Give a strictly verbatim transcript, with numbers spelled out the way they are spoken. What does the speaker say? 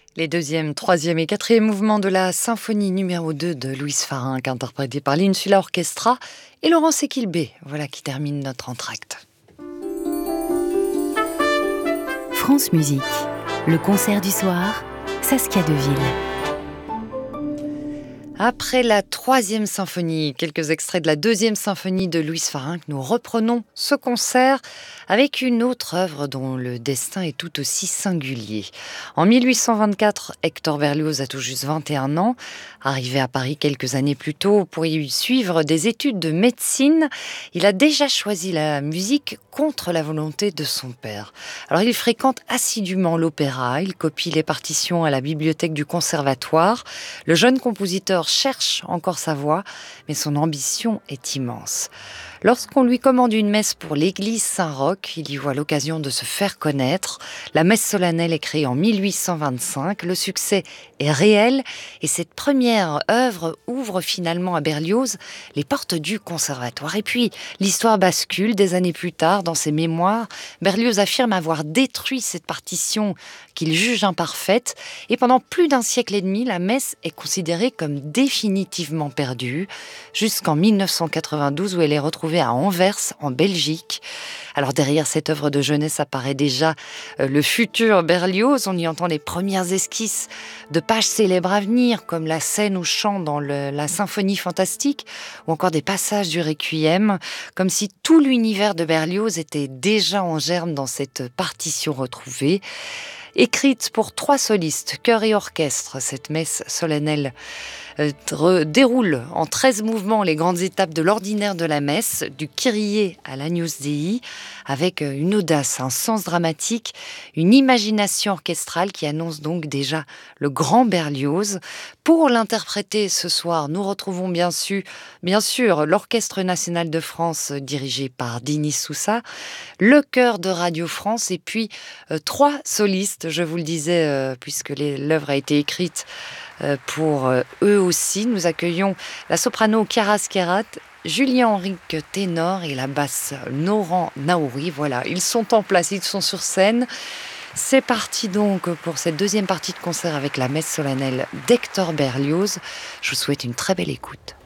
Les deuxième, troisième et quatrième mouvements de la symphonie numéro deux de Louise Farinck, interprétée par l'Insula Orchestra et Laurence Equilbé. Voilà qui termine notre entracte. France Musique, le concert du soir, Saskia Deville. Après la troisième symphonie, quelques extraits de la deuxième symphonie de Louise Farinck, nous reprenons ce concert avec une autre œuvre dont le destin est tout aussi singulier. En mille huit cent vingt-quatre, Hector Berlioz a tout juste vingt et un ans. Arrivé à Paris quelques années plus tôt pour y suivre des études de médecine, il a déjà choisi la musique contre la volonté de son père. Alors il fréquente assidûment l'opéra, il copie les partitions à la bibliothèque du conservatoire. Le jeune compositeur cherche encore sa voix, mais son ambition est immense. Lorsqu'on lui commande une messe pour l'église Saint-Roch, il y voit l'occasion de se faire connaître. La messe solennelle est créée en mille huit cent vingt-cinq, le succès est réel et cette première œuvre ouvre finalement à Berlioz les portes du conservatoire. Et puis, l'histoire bascule des années plus tard. Dans ses mémoires, Berlioz affirme avoir détruit cette partition qu'il juge imparfaite et pendant plus d'un siècle et demi, la messe est considérée comme définitivement perdue jusqu'en mille neuf cent quatre-vingt-douze où elle est retrouvée à Anvers, en Belgique. Alors derrière cette œuvre de jeunesse apparaît déjà euh, le futur Berlioz. On y entend les premières esquisses de pages célèbres à venir, comme la scène au chant dans le, la symphonie fantastique, ou encore des passages du Requiem, comme si tout l'univers de Berlioz était déjà en germe dans cette partition retrouvée. Écrite pour trois solistes, chœur et orchestre, cette messe solennelle euh, déroule en treize mouvements les grandes étapes de l'ordinaire de la messe, du Kyrie à l'Agnus Dei, avec une audace, un sens dramatique, une imagination orchestrale qui annonce donc déjà le grand Berlioz. Pour l'interpréter ce soir, nous retrouvons bien sûr, bien sûr l'Orchestre national de France dirigé par Denis Sousa, le chœur de Radio France et puis euh, trois solistes, je vous le disais, euh, puisque les, l'œuvre a été écrite euh, pour euh, eux aussi. Nous accueillons la soprano Chiara Schierat, Julien Henrique ténor et la basse Noran Naouri. Voilà, ils sont en place, ils sont sur scène. C'est parti donc pour cette deuxième partie de concert avec la messe solennelle d'Hector Berlioz. Je vous souhaite une très belle écoute.